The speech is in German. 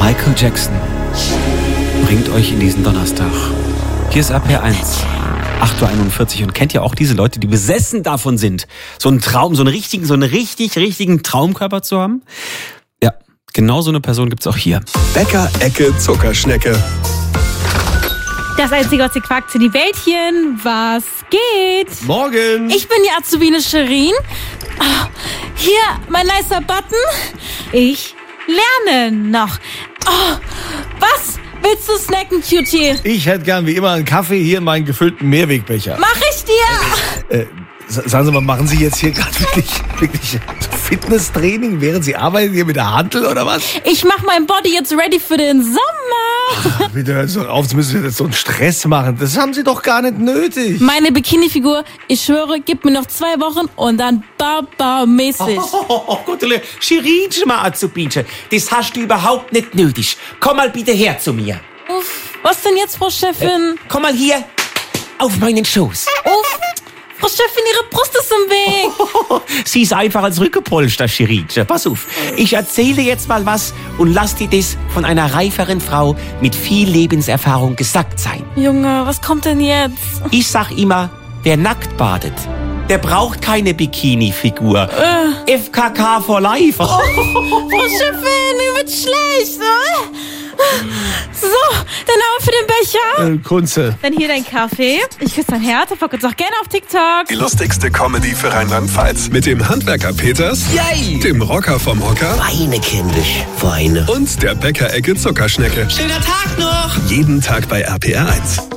Michael Jackson bringt euch in diesen Donnerstag. Hier ist RPR1, 8:41 Uhr. Und kennt ihr auch diese Leute, die besessen davon sind, so einen Traum, so einen richtigen Traumkörper zu haben? Ja, genau so eine Person gibt's auch hier. Bäcker-Ecke Zuckerschnecke. Das einzige die Wäldchen, was geht? Morgen. Ich bin die Azubine Shirin. Oh, hier, mein nicer Button. Ich lerne noch. Oh, was willst du snacken, Cutie? Ich hätte gern wie immer einen Kaffee hier in meinen gefüllten Mehrwegbecher. Mach ich dir. Sagen Sie mal, machen Sie jetzt hier gerade wirklich Fitnesstraining, während Sie arbeiten hier mit der Hantel oder was? Ich mach mein Body jetzt ready für den Sommer. Ach, bitte hören Sie doch auf, Sie müssen jetzt so einen Stress machen. Das haben Sie doch gar nicht nötig. Meine Bikini-Figur, ich schwöre, gib mir noch 2 Wochen und dann Baba-mäßig. Gutele, Shirinchen mal Azubinchen, das hast du überhaupt nicht nötig. Komm mal bitte her zu mir. Uff, was denn jetzt, Frau Chefin? Komm mal hier auf meinen Schoß. Uff, Frau Chefin, Ihre Brust ist im Weg. Sie ist einfach als Rückgepolster, Shirinchen. Pass auf, ich erzähle jetzt mal was und lass dir das von einer reiferen Frau mit viel Lebenserfahrung gesagt sein. Junge, was kommt denn jetzt? Ich sag immer, wer nackt badet, der braucht keine Bikini-Figur. FKK for life. Frau Chefin, mir wird schlecht. So, der Name für den Becher. Kunze. Dann hier dein Kaffee. Ich küsse dein Herz und folge uns auch gerne auf TikTok. Die lustigste Comedy für Rheinland-Pfalz. Mit dem Handwerker Peters, Yay! dem Rocker vom Hocker Weine, kindisch, Weine. und der Bäcker-Ecke Zuckerschnecke. Schöner Tag noch! Jeden Tag bei RPR1.